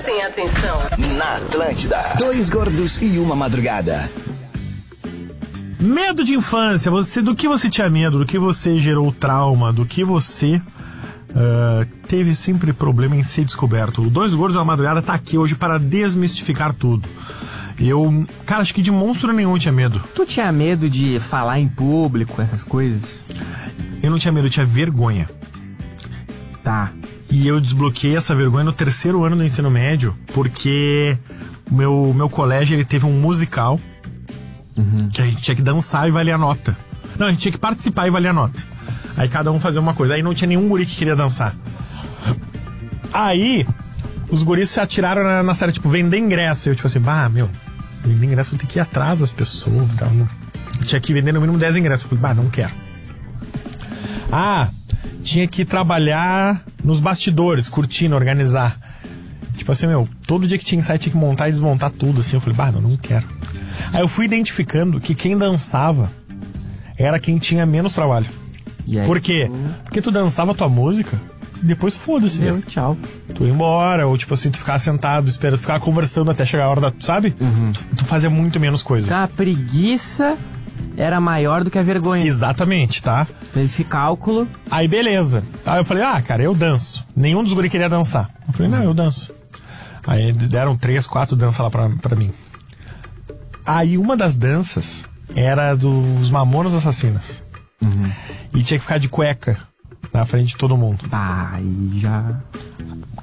Prestem atenção. Na Atlântida, 2 gordos e uma madrugada. Medo de infância, do que você tinha medo, do que você gerou trauma, do que você teve sempre problema em ser descoberto. O 2 gordos e uma madrugada tá aqui hoje para desmistificar tudo. Cara, acho que de monstro nenhum eu tinha medo. Tu tinha medo de falar em público, essas coisas? Eu não tinha medo, eu tinha vergonha. Tá. E eu desbloqueei essa vergonha no 3º ano do ensino médio, porque o meu colégio ele teve um musical que a gente tinha que dançar e valer a nota. Não, a gente tinha que participar e valer a nota. Aí cada um fazia uma coisa. Aí não tinha nenhum guri que queria dançar. Aí os guris se atiraram na série, tipo, vender ingresso. Eu, tipo assim, vender ingresso, vou ter que ir atrás das pessoas e tal. Eu tinha que vender no mínimo 10 ingressos. Eu falei, não quero. Tinha que trabalhar nos bastidores, curtindo, organizar. Tipo assim, todo dia que tinha ensaio tinha que montar e desmontar tudo, assim. Eu falei, não quero. Aí eu fui identificando que quem dançava era quem tinha menos trabalho. E aí, por quê? Porque tu dançava a tua música e depois foda-se. Tchau. Tu ia embora, ou tipo assim, tu ficava sentado, esperando, tu ficava conversando até chegar a hora sabe? Tu fazia muito menos coisa. A preguiça era maior do que a vergonha. Exatamente, tá? Esse cálculo. Aí beleza. Aí eu falei, cara, eu danço. Nenhum dos guri queria dançar. Eu falei, não, eu danço. Aí deram 3, 4 danças lá pra mim. Aí uma das danças era dos Mamonas Assassinas. E tinha que ficar de cueca na frente de todo mundo. Aí já...